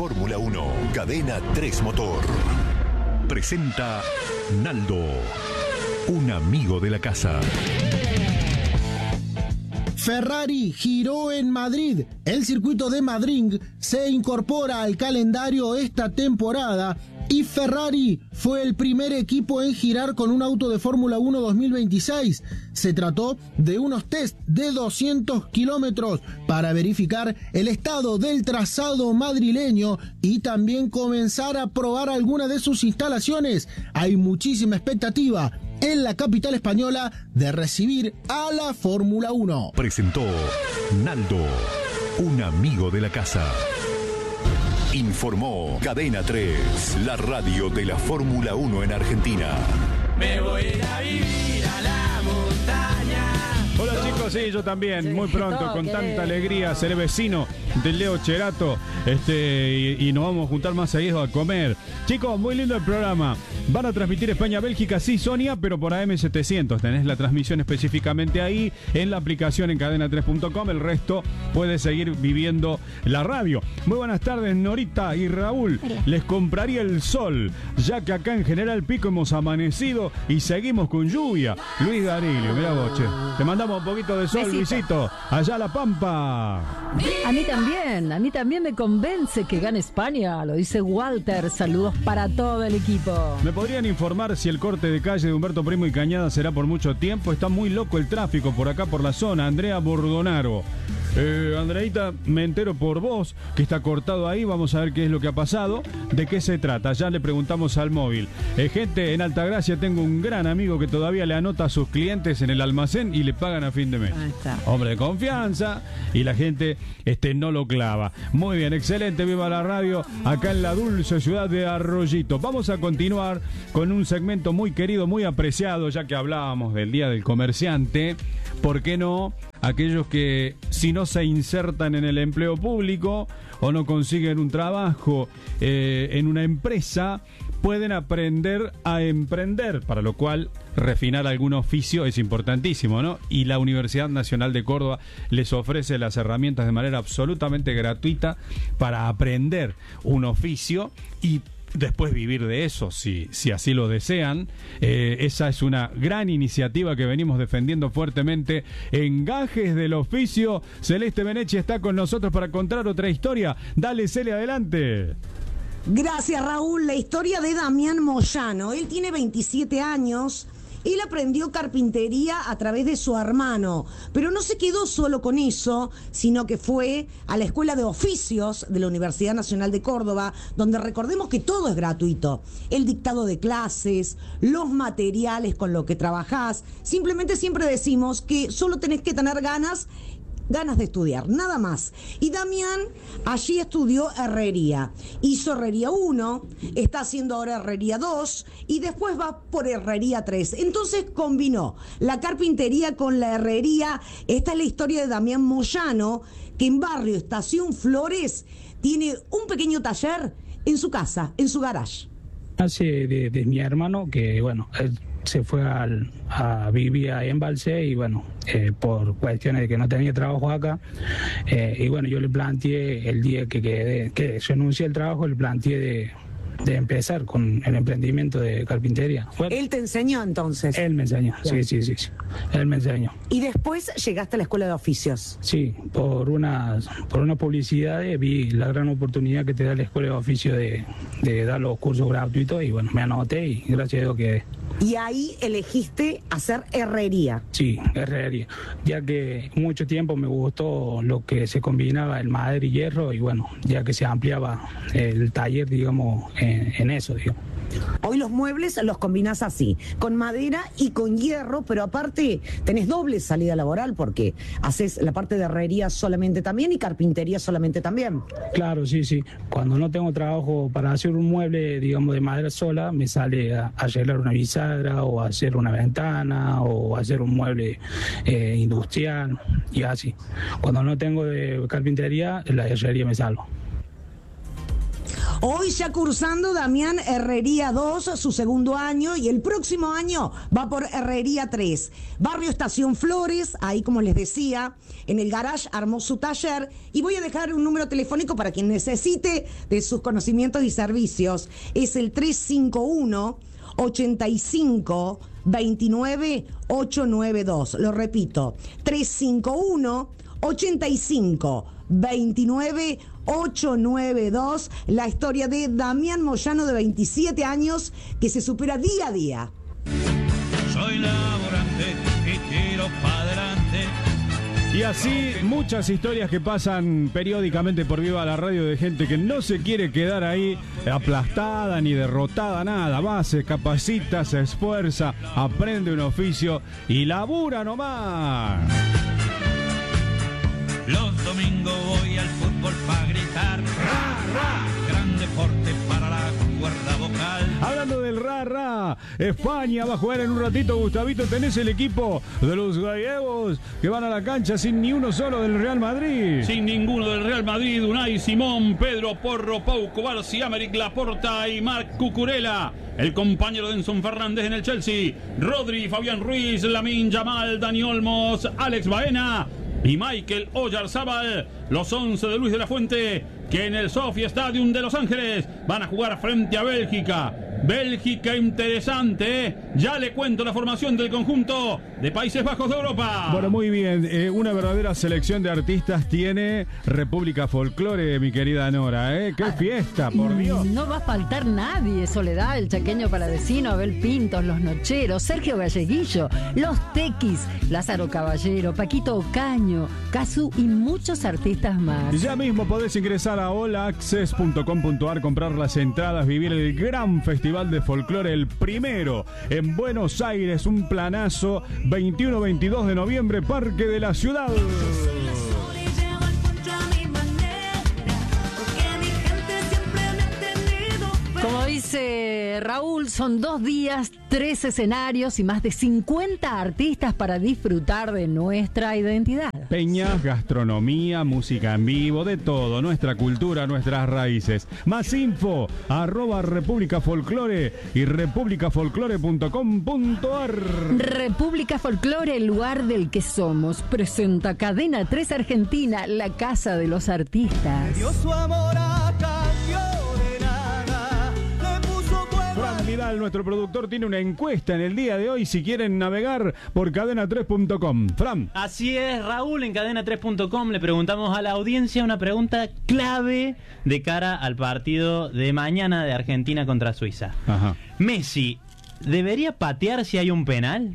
Fórmula 1, Cadena 3 Motor. Presenta Naldo, un amigo de la casa. Ferrari giró en Madrid. El circuito de Madrid se incorpora al calendario esta temporada y Ferrari fue el primer equipo en girar con un auto de Fórmula 1 2026. Se trató de unos test de 200 kilómetros para verificar el estado del trazado madrileño y también comenzar a probar algunas de sus instalaciones. Hay muchísima expectativa en la capital española de recibir a la Fórmula 1. Presentó Naldo, un amigo de la casa. Informó Cadena 3, la radio de la Fórmula 1 en Argentina. Me voy a ir a vivir a la montaña. Hola chicos, sí, yo también, muy pronto, con tanta alegría, seré vecino del Leo Cherato, y nos vamos a juntar más seguido a comer. Chicos, muy lindo el programa. Van a transmitir España-Bélgica, sí, Sonia, pero por AM700. Tenés la transmisión específicamente ahí, en la aplicación en cadena3.com. El resto puede seguir viviendo la radio. Muy buenas tardes, Norita y Raúl. Hola. Les compraría el sol, ya que acá en General Pico hemos amanecido y seguimos con lluvia. Luis Darilio, mirá vos, che. Te mandamos un poquito de sol, Besito. Luisito. Allá a La Pampa. A mí también me convence que gane España, lo dice Walter. Saludos para todo el equipo. ¿Me podrían informar si el corte de calle de Humberto Primo y Cañada será por mucho tiempo? Está muy loco el tráfico por acá, por la zona. Andrea Bordonaro. Andreita, me entero por vos que está cortado ahí. Vamos a ver qué es lo que ha pasado. ¿De qué se trata? Ya le preguntamos al móvil. Gente, en Altagracia tengo un gran amigo que todavía le anota a sus clientes en el almacén y le pagan a fin de mes. Ahí está. Hombre de confianza, y la gente no lo clava. Muy bien, excelente, viva la radio acá en la dulce ciudad de Arroyito. Vamos a continuar con un segmento muy querido, muy apreciado, ya que hablábamos del Día del Comerciante. ¿Por qué no? Aquellos que, si no se insertan en el empleo público o no consiguen un trabajo en una empresa, pueden aprender a emprender, para lo cual refinar algún oficio es importantísimo, ¿no? Y la Universidad Nacional de Córdoba les ofrece las herramientas de manera absolutamente gratuita para aprender un oficio y después vivir de eso, si así lo desean. Esa es una gran iniciativa que venimos defendiendo fuertemente en Gajes del Oficio. Celeste Benechi está con nosotros para contar otra historia. Dale, Cele, adelante. Gracias, Raúl. La historia de Damián Moyano. Él tiene 27 años. Él aprendió carpintería a través de su hermano, pero no se quedó solo con eso, sino que fue a la Escuela de Oficios de la Universidad Nacional de Córdoba, donde recordemos que todo es gratuito. El dictado de clases, los materiales con los que trabajás. Simplemente siempre decimos que solo tenés que tener ganas de estudiar, nada más. Y Damián allí estudió herrería. Hizo herrería 1, está haciendo ahora herrería 2 y después va por herrería 3. Entonces combinó la carpintería con la herrería. Esta es la historia de Damián Moyano, que en barrio Estación Flores tiene un pequeño taller en su casa, en su garage. Hace de mi hermano, que bueno, él se fue a vivir a Embalse y bueno, por cuestiones de que no tenía trabajo acá, y bueno, yo le planteé el día que renuncié al trabajo, le planteé de empezar con el emprendimiento de carpintería. ¿Él te enseñó entonces? Él me enseñó, sí, él me enseñó. Y después llegaste a la Escuela de Oficios. Sí, por una publicidad vi la gran oportunidad que te da la Escuela de Oficio de dar los cursos gratuitos y bueno, me anoté y gracias a Dios quedé. Y ahí elegiste hacer herrería. Sí, herrería, ya que mucho tiempo me gustó lo que se combinaba el madera y hierro y bueno, ya que se ampliaba el taller, digamos, en eso, digamos. Hoy los muebles los combinás así, con madera y con hierro, pero aparte tenés doble salida laboral porque haces la parte de herrería solamente también y carpintería solamente también. Claro, sí. Cuando no tengo trabajo para hacer un mueble, digamos, de madera sola, me sale a arreglar una bisagra o hacer una ventana o hacer un mueble industrial y así. Cuando no tengo de carpintería, la herrería me salvo. Hoy ya cursando Damián Herrería 2, su segundo año, y el próximo año va por Herrería 3. Barrio Estación Flores, ahí como les decía, en el garage armó su taller, y voy a dejar un número telefónico para quien necesite de sus conocimientos y servicios. Es el 351 85 29 892. Lo repito, 351 85 29 892. La historia de Damián Moyano, de 27 años, que se supera día a día. Soy laborante y tiro para adelante. Y así muchas historias que pasan periódicamente por Viva la Radio de gente que no se quiere quedar ahí aplastada ni derrotada, nada. Va, se capacita, se esfuerza, aprende un oficio y labura nomás. Los domingos voy al fútbol para gritar ra, ra, gran deporte para la cuerda vocal. Hablando del ra, España va a jugar en un ratito. Gustavito, tenés el equipo de los gallegos que van a la cancha sin ni uno solo del Real Madrid. Sin ninguno del Real Madrid, Unai Simón, Pedro Porro, Pau Cubarsí, Améric Laporta y Marc Cucurella. El compañero de Enzo Fernández en el Chelsea, Rodri, Fabián Ruiz, Lamine Yamal, Dani Olmos, Alex Baena y Michael Oyarzábal, los 11 de Luis de la Fuente, que en el Sophie Stadium de Los Ángeles van a jugar frente a Bélgica. Bélgica interesante, ¿eh? Ya le cuento la formación del conjunto de Países Bajos de Europa. Bueno, muy bien, una verdadera selección de artistas tiene República Folclore, mi querida Nora, ¿eh? ¡Qué fiesta, por Dios! No va a faltar nadie. Soledad, el chaqueño paladecino, Abel Pintos, los Nocheros, Sergio Galleguillo, los Tequis, Lázaro Caballero, Paquito Ocaño, Casu y muchos artistas más. Ya mismo podés ingresar a allAccess.com.ar, comprar las entradas, vivir el gran festival de folclore, el primero en Buenos Aires, un planazo, 21-22 de noviembre, Parque de la Ciudad. Como dice Raúl, son 2 días, 3 escenarios y más de 50 artistas para disfrutar de nuestra identidad. Peñas, gastronomía, música en vivo, de todo, nuestra cultura, nuestras raíces. Más info, @República Folclore y republicafolclore.com.ar. República Folclore, el lugar del que somos, presenta Cadena 3 Argentina, la casa de los artistas. Dio su amor a cambio de nada, le puso fuego. Fran Vidal, nuestro productor, tiene una encuesta en el día de hoy si quieren navegar por cadena3.com. Fran. Así es, Raúl, en cadena3.com le preguntamos a la audiencia una pregunta clave de cara al partido de mañana de Argentina contra Suiza. Ajá. Messi, ¿debería patear si hay un penal?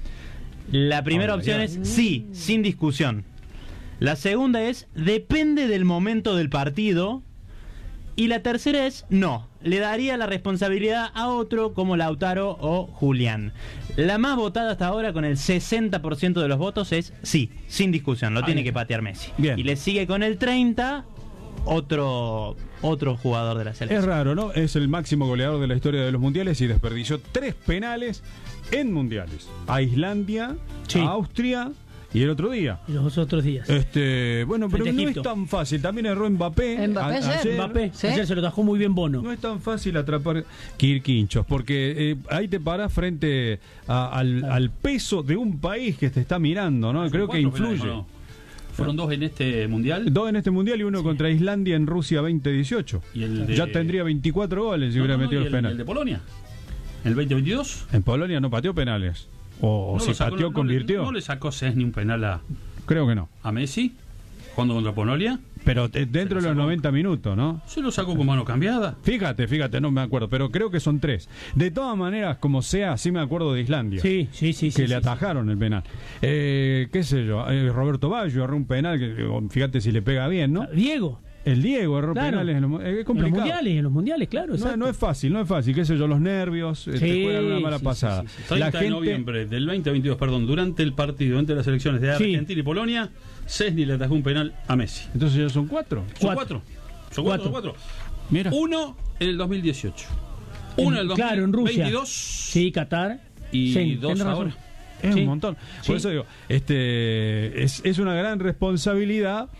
La primera opción es sí, sin discusión. La segunda es depende del momento del partido. Y la tercera es no, le daría la responsabilidad a otro como Lautaro o Julián. La más votada hasta ahora, con el 60% de los votos, es sí, sin discusión, lo tiene que patear Messi. Bien. Y le sigue con el 30% otro jugador de la selección. Es raro, ¿no? Es el máximo goleador de la historia de los mundiales y desperdició 3 penales en mundiales. A Islandia, Sí. a Austria y el otro día. Y los otros días. Bueno, pero Frente a no Egipto. es tan fácil. También erró Mbappé. Mbappé ayer. Mbappé, ¿Sí? ayer se lo tajó muy bien Bono. No es tan fácil atrapar Quirquinchos, porque ahí te parás frente al peso de un país que te está mirando, ¿no? Creo que influye. No. Fueron 2 en este mundial. 2 en este mundial y 1 contra Islandia en Rusia 2018. Y el de... Ya tendría 24 goles si hubiera metido y el penal. el de Polonia. ¿El 2022? En Polonia no pateó penales. O No si lo sacó, pateó, no convirtió. No le sacó ni un penal Creo que no. a Messi jugando contra Polonia. Pero dentro de los 90 minutos, ¿no? Se lo sacó con mano cambiada. Fíjate, no me acuerdo, pero creo que son 3. De todas maneras, como sea, sí me acuerdo de Islandia. Sí. Que le atajaron el penal. ¿Qué sé yo? Roberto Baggio erró un penal, que fíjate si le pega bien, ¿no? Diego. El Diego erró Claro. penales. Es complicado. En los mundiales, claro. No es fácil, qué sé yo, los nervios, te juegan una mala pasada. sí. 30 de noviembre del 2022, durante el partido entre las selecciones de Argentina y Polonia, Szczęsny le atajó un penal a Messi. Entonces ya son 4. Son cuatro. Mira. 1 en el 2018. 1 en el 2022. Claro, en Rusia. Sí, Qatar. Y Sí, 2 tenés razón. ahora. Es Sí. un montón. Por Sí. eso digo, es una gran responsabilidad.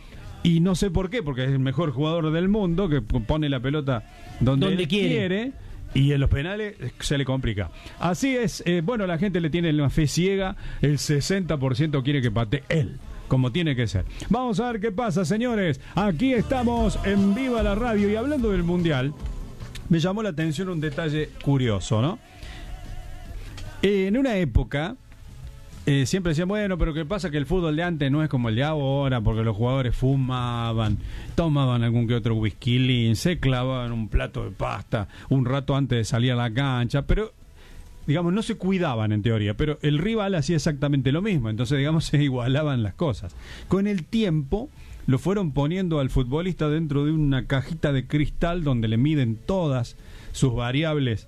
Y no sé por qué, porque es el mejor jugador del mundo, que pone la pelota donde él quiere. Y en los penales se le complica. Así es, bueno, la gente le tiene una fe ciega, el 60% quiere que patee él, como tiene que ser. Vamos a ver qué pasa, señores. Aquí estamos en Viva la Radio y hablando del Mundial, me llamó la atención un detalle curioso, ¿no? En una época, siempre decían, bueno, pero ¿qué pasa? Que el fútbol de antes no es como el de ahora, porque los jugadores fumaban, tomaban algún que otro whisky, se clavaban un plato de pasta un rato antes de salir a la cancha, pero, digamos, no se cuidaban en teoría, pero el rival hacía exactamente lo mismo, entonces, digamos, se igualaban las cosas. Con el tiempo, lo fueron poniendo al futbolista dentro de una cajita de cristal donde le miden todas sus variables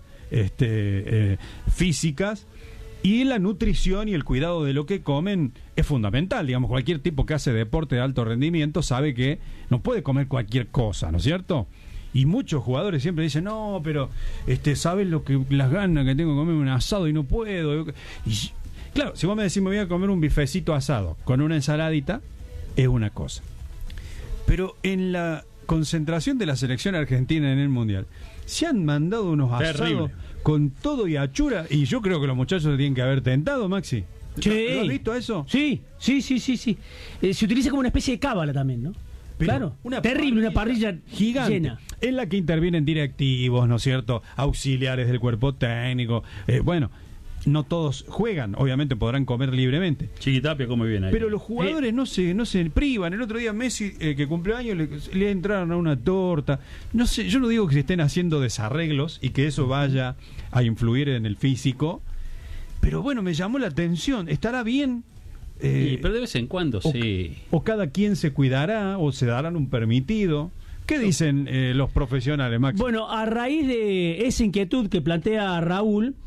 físicas. Y la nutrición y el cuidado de lo que comen es fundamental. Digamos, cualquier tipo que hace deporte de alto rendimiento sabe que no puede comer cualquier cosa, ¿no es cierto? Y muchos jugadores siempre dicen, no, pero ¿sabes las ganas que tengo de comer un asado y no puedo? Y, claro, si vos me decís, me voy a comer un bifecito asado con una ensaladita, es una cosa. Pero en la concentración de la selección argentina en el Mundial, se han mandado unos asados con todo y achura, y yo creo que los muchachos se tienen que haber tentado, Maxi. Sí. ¿Lo has visto eso? Sí. Se utiliza como una especie de cábala también, ¿no? Pero claro, una parrilla gigante, llena. En la que intervienen directivos, ¿no es cierto? Auxiliares del cuerpo técnico. Bueno, no todos juegan, obviamente podrán comer libremente. Chiquitapia come bien ahí. Pero los jugadores no se privan. El otro día Messi, que cumple años, le entraron a una torta. No sé, yo no digo que se estén haciendo desarreglos y que eso vaya a influir en el físico, pero bueno, me llamó la atención. ¿Estará bien? Pero de vez en cuando, sí. O cada quien se cuidará, o se darán un permitido. ¿Qué dicen los profesionales, Max? Bueno, a raíz de esa inquietud que plantea Raúl,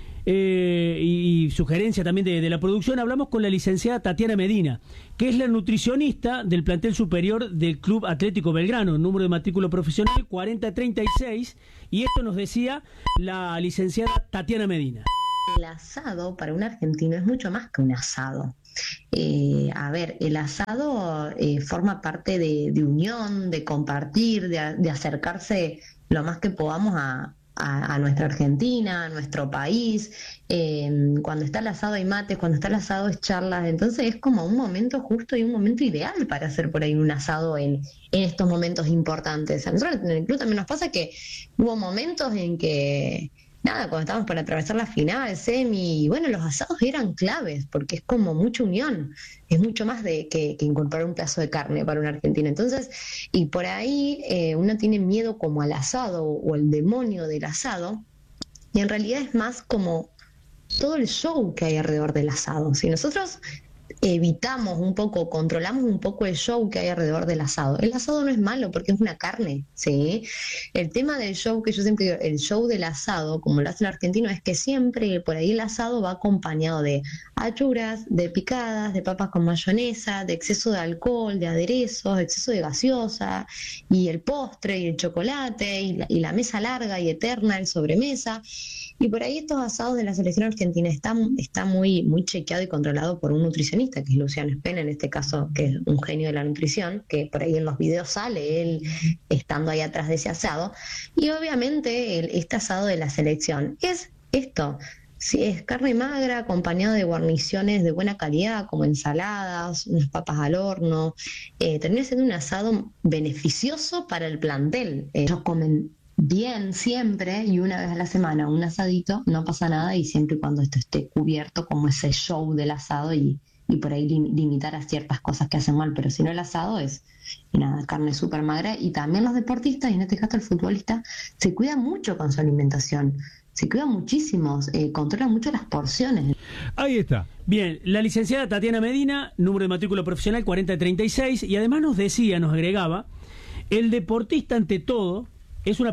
y sugerencia también de la producción, hablamos con la licenciada Tatiana Medina, que es la nutricionista del plantel superior del Club Atlético Belgrano, número de matrícula profesional 4036, y esto nos decía la licenciada Tatiana Medina. El asado para un argentino es mucho más que un asado. El asado forma parte de unión, de compartir, de acercarse lo más que podamos a nuestra Argentina, a nuestro país. Cuando está el asado hay mates, cuando está el asado es charlas, entonces es como un momento justo y un momento ideal para hacer por ahí un asado en estos momentos importantes. A nosotros en el club también nos pasa que hubo momentos en que cuando estábamos por atravesar la final, semi, y bueno, los asados eran claves, porque es como mucha unión, es mucho más que incorporar un pedazo de carne para un argentino. Entonces, y por ahí uno tiene miedo como al asado o el demonio del asado, y en realidad es más como todo el show que hay alrededor del asado. Si nosotros evitamos un poco, controlamos un poco el show que hay alrededor del asado. El asado no es malo porque es una carne, ¿sí? El tema del show, que yo siempre digo, el show del asado, como lo hace el argentino, es que siempre por ahí el asado va acompañado de achuras, de picadas, de papas con mayonesa, de exceso de alcohol, de aderezos, de exceso de gaseosa, y el postre, y el chocolate, y la mesa larga y eterna, el sobremesa. Y por ahí estos asados de la selección argentina está muy, muy chequeado y controlado por un nutricionista, que es Luciano Espena, en este caso, que es un genio de la nutrición, que por ahí en los videos sale él estando ahí atrás de ese asado. Y obviamente este asado de la selección es esto. Si es carne magra acompañada de guarniciones de buena calidad, como ensaladas, unas papas al horno, termina siendo un asado beneficioso para el plantel. Ellos comen bien siempre, y una vez a la semana un asadito, no pasa nada, y siempre y cuando esto esté cubierto como ese show del asado, y por ahí limitar a ciertas cosas que hacen mal. Pero si no, el asado es carne súper magra. Y también los deportistas, y en este caso el futbolista, se cuidan mucho con su alimentación, se cuidan muchísimo, controlan mucho las porciones. Ahí está. Bien, la licenciada Tatiana Medina, número de matrícula profesional 4036, y además nos agregaba, el deportista ante todo es una